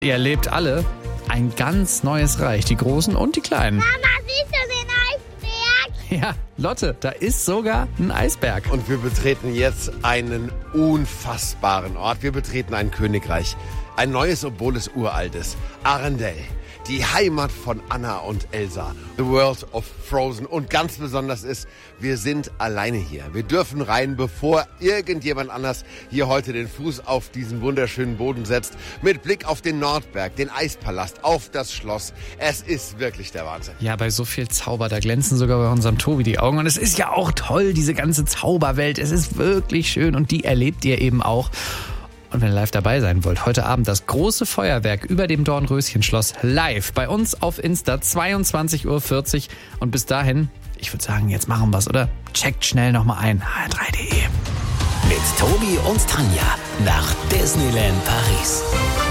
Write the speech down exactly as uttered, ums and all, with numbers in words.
Ihr erlebt alle ein ganz neues Reich, die Großen und die Kleinen. Mama, siehst du den Eisberg? Ja, Lotte, da ist sogar ein Eisberg. Und wir betreten jetzt einen unfassbaren Ort. Wir betreten ein Königreich. Ein neues, obwohl es uralt ist. Arendelle. Die Heimat von Anna und Elsa. The World of Frozen. Und ganz besonders ist, wir sind alleine hier. Wir dürfen rein, bevor irgendjemand anders hier heute den Fuß auf diesen wunderschönen Boden setzt. Mit Blick auf den Nordberg, den Eispalast, auf das Schloss. Es ist wirklich der Wahnsinn. Ja, bei so viel Zauber, da glänzen sogar bei unserem Tobi die Augen. Und es ist ja auch toll, diese ganze Zauberwelt. Es ist wirklich schön und die erlebt ihr eben auch. Und wenn ihr live dabei sein wollt, heute Abend das große Feuerwerk über dem Dornröschenschloss live bei uns auf Insta, zweiundzwanzig Uhr vierzig. Und bis dahin, ich würde sagen, jetzt machen wir's, oder? Checkt schnell nochmal ein, h r drei punkt d e. Mit Tobi und Tanja nach Disneyland Paris.